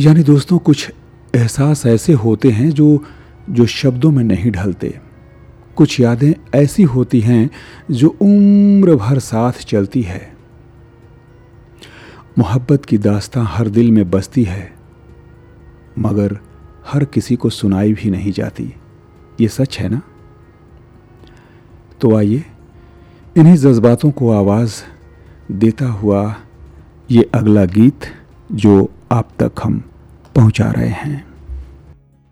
यानी दोस्तों, कुछ एहसास ऐसे होते हैं जो शब्दों में नहीं ढलते। कुछ यादें ऐसी होती हैं जो उम्र भर साथ चलती है। मोहब्बत की दास्तां हर दिल में बसती है, मगर हर किसी को सुनाई भी नहीं जाती। ये सच है ना? तो आइए इन्हीं जज्बातों को आवाज़ देता हुआ ये अगला गीत जो आप तक हम पहुंचा रहे हैं।